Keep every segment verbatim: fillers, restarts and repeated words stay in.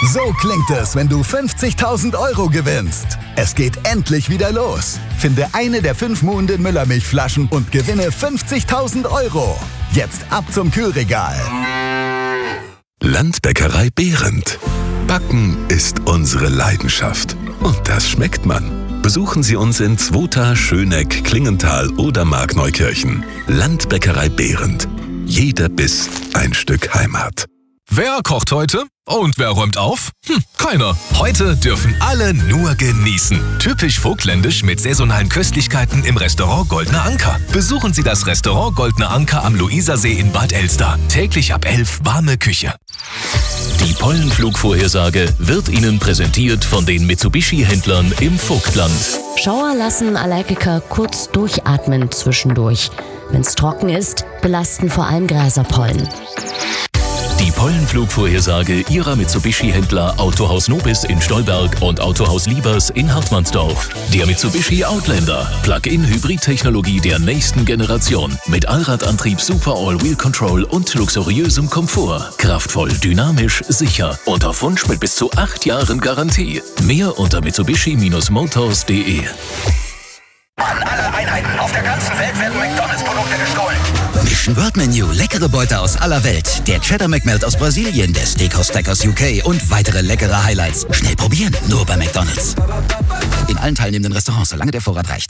So klingt es, wenn du fünfzigtausend Euro gewinnst. Es geht endlich wieder los. Finde eine der fünf Muhnden Müllermilchflaschen und gewinne fünfzigtausend Euro. Jetzt ab zum Kühlregal. Landbäckerei Behrendt. Backen ist unsere Leidenschaft. Und das schmeckt man. Besuchen Sie uns in Zwota, Schöneck, Klingenthal oder Markneukirchen. Landbäckerei Behrendt. Jeder Biss ein Stück Heimat. Wer kocht heute? Und wer räumt auf? Hm, keiner. Heute dürfen alle nur genießen. Typisch vogtländisch mit saisonalen Köstlichkeiten im Restaurant Goldener Anker. Besuchen Sie das Restaurant Goldener Anker am Luisersee in Bad Elster. Täglich ab elf warme Küche. Die Pollenflugvorhersage wird Ihnen präsentiert von den Mitsubishi-Händlern im Vogtland. Schauer lassen Allergiker kurz durchatmen zwischendurch. Wenn es trocken ist, belasten vor allem Gräserpollen. Die Pollenflugvorhersage Ihrer Mitsubishi-Händler Autohaus Nobis in Stolberg und Autohaus Liebers in Hartmannsdorf. Der Mitsubishi Outlander. Plug-in-Hybrid-Technologie der nächsten Generation. Mit Allradantrieb, Super All-Wheel Control und luxuriösem Komfort. Kraftvoll, dynamisch, sicher und auf Wunsch mit bis zu acht Jahren Garantie. Mehr unter mitsubishi Bindestrich motors punkt de. An alle Einheiten auf der ganzen Welt werden McDonalds-Produkte gestohlen. Mission World Menu, leckere Beute aus aller Welt. Der Cheddar McMelt aus Brasilien, der Steakhouse Stackers U K und weitere leckere Highlights. Schnell probieren, nur bei McDonalds. In allen teilnehmenden Restaurants, solange der Vorrat reicht.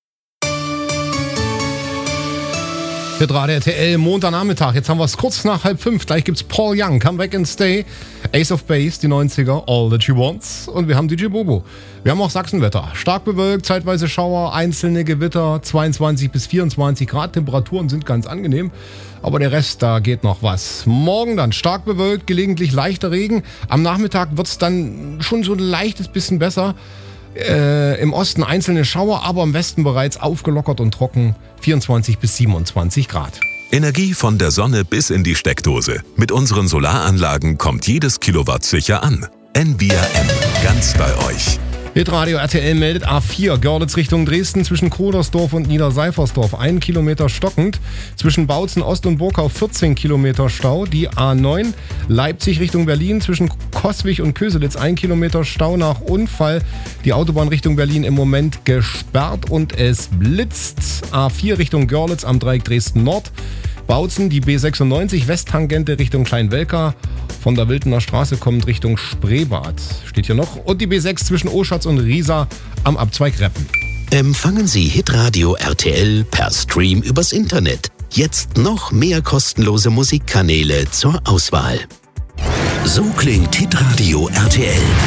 Hier gerade R T L, Montagnachmittag. Jetzt haben wir es kurz nach halb fünf. Gleich gibt's Paul Young, Come Back and Stay. Ace of Base, die neunziger, All That She Wants. Und wir haben D J Bobo. Wir haben auch Sachsenwetter. Stark bewölkt, zeitweise Schauer, einzelne Gewitter, zweiundzwanzig bis vierundzwanzig Grad. Temperaturen sind ganz angenehm. Aber der Rest, da geht noch was. Morgen dann stark bewölkt, gelegentlich leichter Regen. Am Nachmittag wird's dann schon so ein leichtes bisschen besser. Äh, im Osten einzelne Schauer, aber im Westen bereits aufgelockert und trocken, vierundzwanzig bis siebenundzwanzig Grad. Energie von der Sonne bis in die Steckdose. Mit unseren Solaranlagen kommt jedes Kilowatt sicher an. N V R M, ganz bei euch. Hitradio R T L meldet A vier, Görlitz Richtung Dresden zwischen Krodersdorf und Niederseifersdorf, ein Kilometer stockend. Zwischen Bautzen Ost und Burkau vierzehn Kilometer Stau. Die A neun, Leipzig Richtung Berlin zwischen Coswig und Köselitz, ein Kilometer Stau nach Unfall. Die Autobahn Richtung Berlin im Moment gesperrt und es blitzt. A vier Richtung Görlitz am Dreieck Dresden Nord. Bautzen, die B sechsundneunzig, Westtangente Richtung Kleinwelka. Von der Wildener Straße kommt Richtung Spreebad. Steht hier noch. Und die B sechs zwischen Oschatz und Riesa am Abzweig Reppen. Empfangen Sie Hitradio R T L per Stream übers Internet. Jetzt noch mehr kostenlose Musikkanäle zur Auswahl. So klingt Hitradio R T L.